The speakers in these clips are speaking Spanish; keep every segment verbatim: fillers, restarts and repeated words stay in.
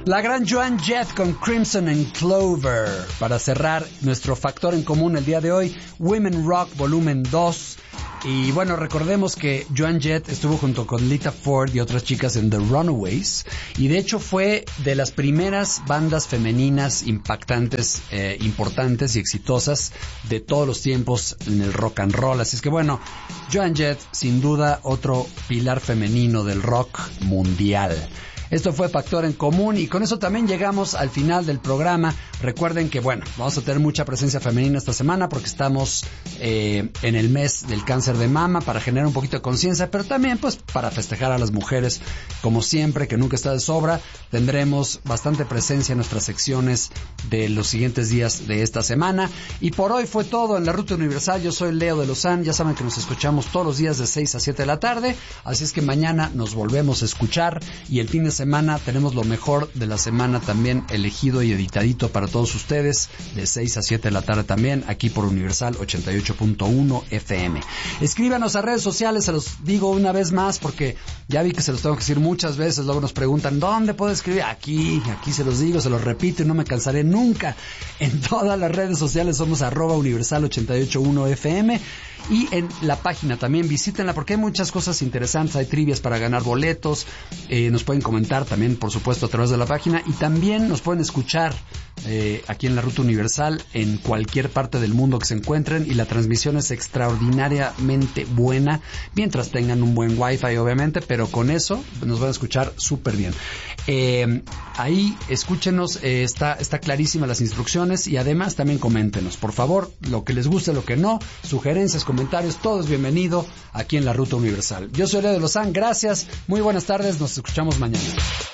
La gran Joan Jett con Crimson and Clover. Para cerrar nuestro factor en común el día de hoy, Women Rock Volumen dos. Y bueno, recordemos que Joan Jett estuvo junto con Lita Ford y otras chicas en The Runaways. Y de hecho fue de las primeras bandas femeninas impactantes, eh, importantes y exitosas de todos los tiempos en el rock and roll. Así es que bueno, Joan Jett, sin duda, otro pilar femenino del rock mundial. Esto fue Factor en Común y con eso también llegamos al final del programa. Recuerden que, bueno, vamos a tener mucha presencia femenina esta semana porque estamos eh, en el mes del cáncer de mama para generar un poquito de conciencia, pero también pues para festejar a las mujeres, como siempre, que nunca está de sobra. Tendremos bastante presencia en nuestras secciones de los siguientes días de esta semana. Y por hoy fue todo en La Ruta Universal. Yo soy Leo de Lozán. Ya saben que nos escuchamos todos los días de seis a siete de la tarde. Así es que mañana nos volvemos a escuchar y el fin de semana semana tenemos lo mejor de la semana también elegido y editadito para todos ustedes de seis a siete de la tarde también aquí por Universal ochenta y ocho punto uno F M. Escríbanos a redes sociales, se los digo una vez más porque ya vi que se los tengo que decir muchas veces. Luego nos preguntan ¿dónde puedo escribir? Aquí, aquí se los digo, se los repito y no me cansaré nunca. En todas las redes sociales somos arroba Universal ochenta y ocho punto uno F M. Y en la página también visítenla porque hay muchas cosas interesantes, hay trivias para ganar boletos, eh, nos pueden comentar también por supuesto a través de la página y también nos pueden escuchar eh, aquí en La Ruta Universal en cualquier parte del mundo que se encuentren y la transmisión es extraordinariamente buena mientras tengan un buen wifi obviamente, pero con eso nos van a escuchar súper bien. Eh, ahí escúchenos, eh, está, está clarísimas las instrucciones y además también coméntenos, por favor, lo que les guste, lo que no, sugerencias, comentarios, todo es bienvenido aquí en La Ruta Universal. Yo soy Leo de Lozán, gracias, muy buenas tardes, nos escuchamos mañana.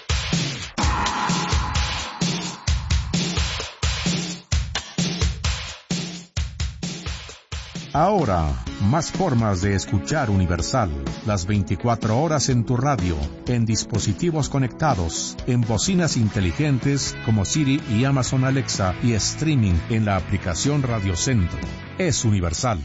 Ahora, más formas de escuchar Universal, las veinticuatro horas en tu radio, en dispositivos conectados, en bocinas inteligentes como Siri y Amazon Alexa y streaming en la aplicación Radio Centro. Es Universal.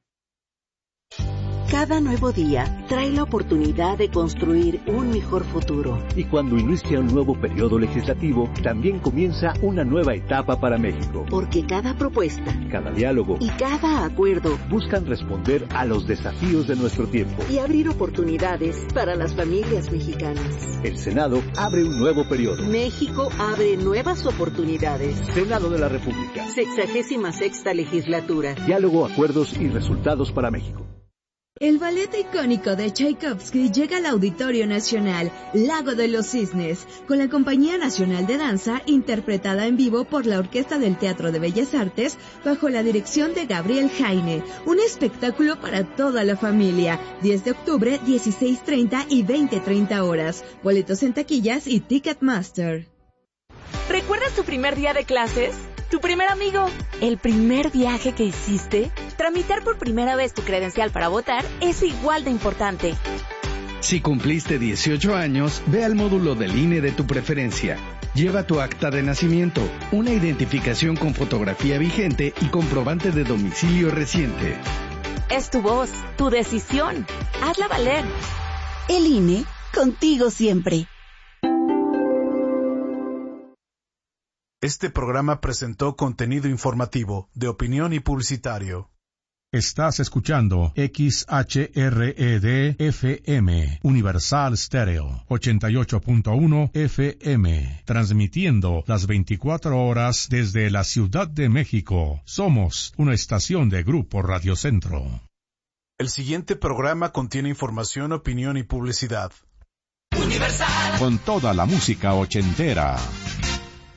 Cada nuevo día trae la oportunidad de construir un mejor futuro. Y cuando inicia un nuevo periodo legislativo, también comienza una nueva etapa para México. Porque cada propuesta, cada diálogo y cada acuerdo buscan responder a los desafíos de nuestro tiempo y abrir oportunidades para las familias mexicanas. El Senado abre un nuevo periodo. México abre nuevas oportunidades. Senado de la República. Sexagésima sexta legislatura. Diálogo, acuerdos y resultados para México. El ballet icónico de Tchaikovsky llega al Auditorio Nacional, Lago de los Cisnes, con la Compañía Nacional de Danza, interpretada en vivo por la Orquesta del Teatro de Bellas Artes, bajo la dirección de Gabriel Jaine. Un espectáculo para toda la familia. diez de octubre, dieciséis treinta y veinte treinta horas. Boletos en taquillas y Ticketmaster. ¿Recuerdas tu primer día de clases? ¿Tu primer amigo? ¿El primer viaje que hiciste? Tramitar por primera vez tu credencial para votar es igual de importante. Si cumpliste dieciocho años, ve al módulo del I N E de tu preferencia. Lleva tu acta de nacimiento, una identificación con fotografía vigente y comprobante de domicilio reciente. Es tu voz, tu decisión. Hazla valer. El I N E, contigo siempre. Este programa presentó contenido informativo, de opinión y publicitario. Estás escuchando X H R E D F M, Universal Stereo, ochenta y ocho punto uno F M, transmitiendo las veinticuatro horas desde la Ciudad de México. Somos una estación de Grupo Radio Centro. El siguiente programa contiene información, opinión y publicidad. Universal. Con toda la música ochentera.